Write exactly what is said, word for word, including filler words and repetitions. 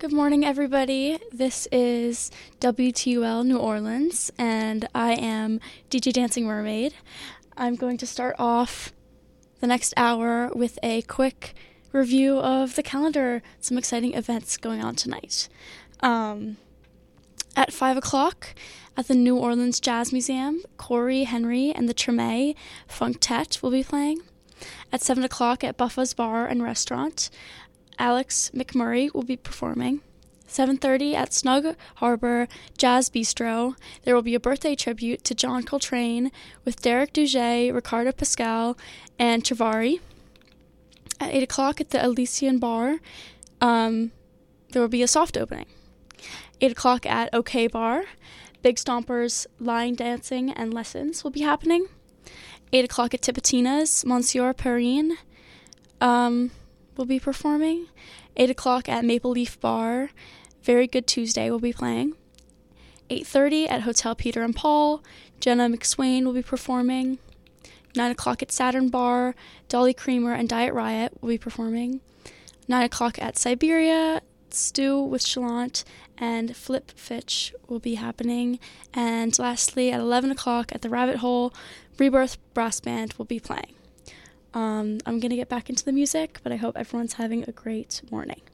Good morning, everybody. This is W T U L New Orleans, and I am D J Dancing Mermaid. I'm going to start off the next hour with a quick review of the calendar, some exciting events going on tonight. Um, at five o'clock at the New Orleans Jazz Museum, Corey Henry and the Treme Funktet will be playing. At seven o'clock at Buffa's Bar and Restaurant, Alex McMurray will be performing. seven thirty at Snug Harbor Jazz Bistro, there will be a birthday tribute to John Coltrane with Derek Duget, Ricardo Pascal, and Travari. At eight o'clock at the Elysian Bar, um, there will be a soft opening. eight o'clock at OK Bar, Big Stompers line dancing and lessons will be happening. eight o'clock at Tipitina's, Monsieur Perrine um, will be performing. eight o'clock at Maple Leaf Bar, Very Good Tuesday will be playing. eight thirty at Hotel Peter and Paul, Jenna McSwain will be performing. nine o'clock at Saturn Bar, Dolly Creamer and Diet Riot will be performing. nine o'clock at Siberia, Stew with Chalant and Flip Fitch will be happening. And lastly, at eleven o'clock at the Rabbit Hole, Rebirth Brass Band will be playing. Um, I'm going to get back into the music, but I hope everyone's having a great morning.